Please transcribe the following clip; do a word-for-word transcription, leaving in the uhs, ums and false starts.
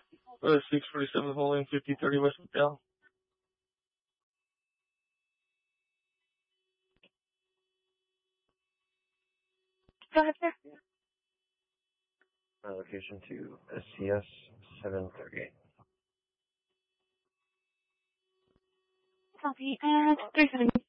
Uh, six forty-seven holding fifty thirty West McDowell. Go ahead, sir. My location to S C S seven thirty-eight. Copy. And three seventy.